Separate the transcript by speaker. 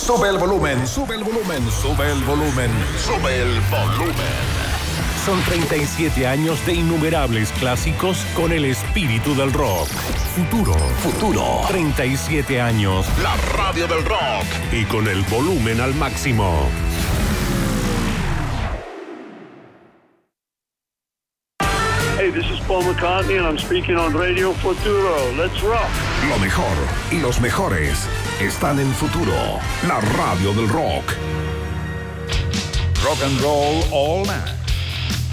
Speaker 1: Sube el volumen, sube el volumen, sube el volumen, sube el volumen. Son 37 años de innumerables clásicos con el espíritu del rock. Futuro. 37 años. La radio del rock. Y con el volumen al máximo.
Speaker 2: Hey, this is Paul McCartney and I'm speaking on Radio Futuro. Let's rock.
Speaker 1: Lo mejor y los mejores están en Futuro, la radio del rock. Rock and roll all night.